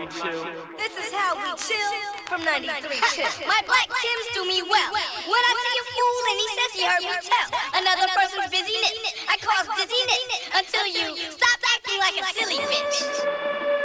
This is how we chill from 93 Chill. My black Tims do me well. When I see a fool and he says he heard me tell another person's busyness, I cause dizziness until you stop acting like a silly bitch.